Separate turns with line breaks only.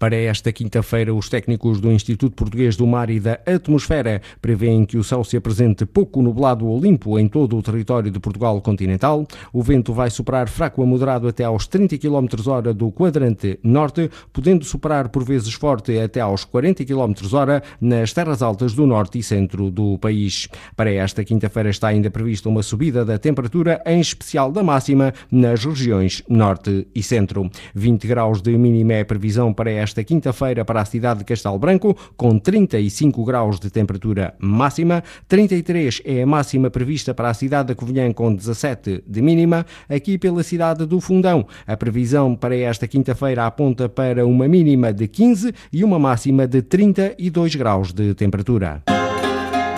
Para esta quinta-feira, os técnicos do Instituto Português do Mar e da Atmosfera prevêem que o céu se apresente pouco nublado ou limpo em todo o território de Portugal continental. O vento vai soprar fraco a moderado até aos 30 km/h do quadrante norte, podendo soprar por vezes forte até aos 40 km/h nas terras altas do norte e centro do país. Para esta quinta-feira está ainda prevista uma subida da temperatura, em especial da máxima, nas regiões norte e centro. 20 graus de mínima é a previsão para esta quinta-feira para a cidade de Castelo Branco, com 35 graus de temperatura máxima. 33 é a máxima prevista para a cidade de Covilhã, com 17 de mínima. Aqui pela cidade do Fundão, a previsão para esta quinta-feira aponta para uma mínima de 15 e uma máxima de 32 graus de temperatura.